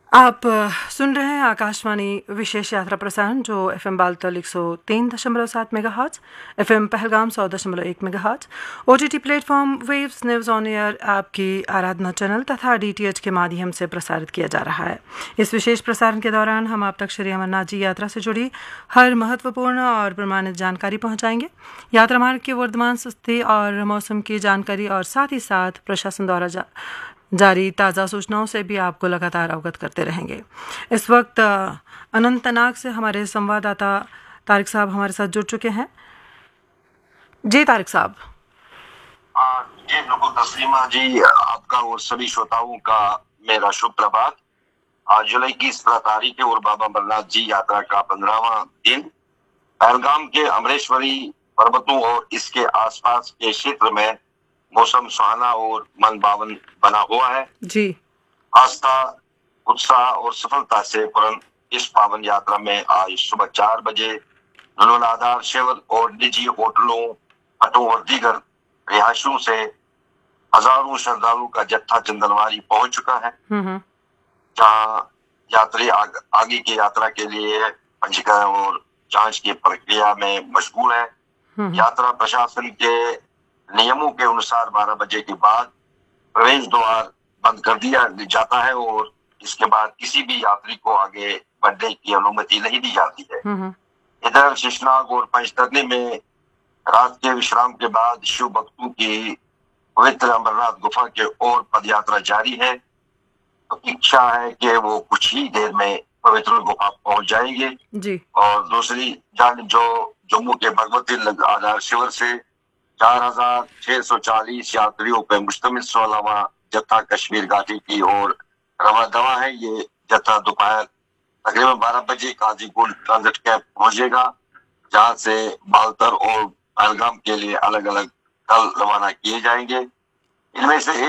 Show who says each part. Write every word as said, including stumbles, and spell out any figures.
Speaker 1: आप अ, सुन रहे हैं आकाशवाणी विशेष यात्रा प्रसारण जो एफ एम बालतल एक सौ तीन दशमलव सात mega hertz, F M Pahalgam सौ दशमलव एक mega hertz, O T T platform waves news on air app की आराधना चैनल तथा डी टी एच के माध्यम से प्रसारित किया जा रहा है। इस विशेष प्रसारण के दौरान हम आप तक श्री अमरनाथ जी यात्रा से जुड़ी हर महत्वपूर्ण और प्रमाणित जानकारी पहुंचाएंगे। यात्रा मार्ग की वर्तमान स्थिति और मौसम की जानकारी और साथ ही साथ प्रशासन द्वारा जा जारी ताज़ा सूचनाओं से भी आपको लगातार अवगत करते रहेंगे। इस वक्त अ, अनंतनाग से हमारे संवाददाता तारिक साहब हमारे साथ जुड़ चुके हैं। जी तारिक साहब।
Speaker 2: हाँ, जी बिल्कुल तस्लीमा जी, आपका और सभी श्रोताओं का मेरा शुभ प्रभात। आज जुलाई की सत्रह तारीख है और बाबा अमरनाथ जी यात्रा का पंद्रहवां दिन। पहलगाम के अमरेश्वरी पर्वतों और इसके आसपास के क्षेत्र में मौसम सुहाना और मन भावन बना हुआ है।
Speaker 1: जी
Speaker 2: आस्था, उत्साह और सफलता से पूर्ण इस पावन यात्रा में आज सुबह चार बजे धनुलाधार शिविर और निजी होटलों, हटों और दीगर रिहायशों से हजारों श्रद्धालुओं का जत्था चंदनवारी पहुंच चुका है,
Speaker 1: हम्म
Speaker 2: जहां यात्री आग, आगे की यात्रा के लिए पंजीकरण और जांच की प्रक्रिया में मशगूल है।
Speaker 1: हम्म
Speaker 2: यात्रा प्रशासन के नियमों के अनुसार बारह बजे के बाद प्रवेश द्वार बंद कर दिया जाता है और इसके बाद किसी भी यात्री को आगे बढ़ने की अनुमति नहीं दी जाती है।
Speaker 1: हम्म
Speaker 2: इधर शेषनाग और पंचतरणी में रात के विश्राम के बाद शिव भक्तों की पवित्र अमरनाथ गुफा के ओर पदयात्रा जारी है। तो इच्छा है कि वो कुछ ही देर में पवित्र गुफा पहुंच जाएंगे।
Speaker 1: जी
Speaker 2: और दूसरी जानिब जो जम्मू के भगवती आधार शिविर से चार हजार छह सौ चालीस यात्रियों पर मुश्तमिल सोलहवां जत्था कश्मीर घाटी की ओर रवा दवा है। ये जत्था दोपहर तकरीबन बारह बजे काजीकुंड ट्रांजिट कैंप पहुंचेगा, जहां से बालतर और पहलगाम के लिए अलग अलग दल रवाना किए जाएंगे। इनमें से